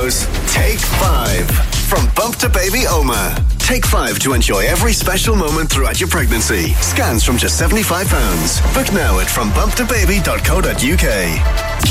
goes Take 5 from Bump to Baby Oma. Take 5 to enjoy every special moment throughout your pregnancy. Scans from just £75. Book now at frombumptobaby.co.uk.